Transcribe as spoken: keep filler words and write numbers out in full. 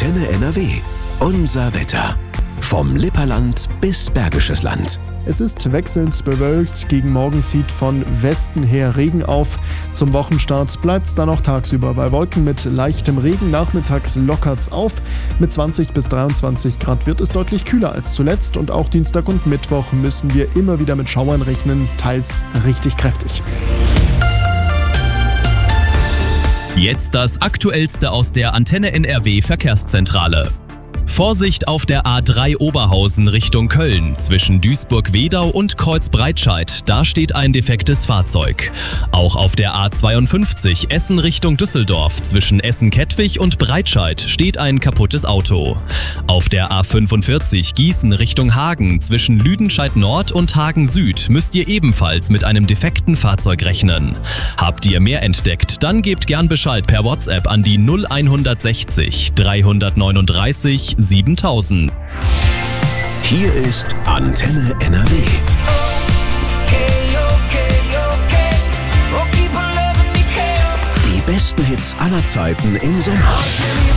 Antenne N R W. Unser Wetter. Vom Lipperland bis Bergisches Land. Es ist wechselnd bewölkt, gegen Morgen zieht von Westen her Regen auf. Zum Wochenstart bleibt es dann auch tagsüber bei Wolken mit leichtem Regen. Nachmittags lockert's auf. Mit zwanzig bis dreiundzwanzig Grad wird es deutlich kühler als zuletzt. Und auch Dienstag und Mittwoch müssen wir immer wieder mit Schauern rechnen, teils richtig kräftig. Jetzt das Aktuellste aus der Antenne N R W Verkehrszentrale. Vorsicht auf der A drei Oberhausen Richtung Köln. Zwischen Duisburg-Wedau und Kreuzbreitscheid, da steht ein defektes Fahrzeug. Auch auf der A zweiundfünfzig Essen Richtung Düsseldorf. Zwischen Essen-Kettwig und Breitscheid steht ein kaputtes Auto. Auf der A fünfundvierzig Gießen Richtung Hagen. Zwischen Lüdenscheid Nord und Hagen Süd müsst ihr ebenfalls mit einem defekten Fahrzeug rechnen. Habt ihr mehr entdeckt, dann gebt gern Bescheid per WhatsApp an die null sechs eins dreihundertneununddreißig siebentausend. Hier ist Antenne N R W. Die besten Hits aller Zeiten im Sommer.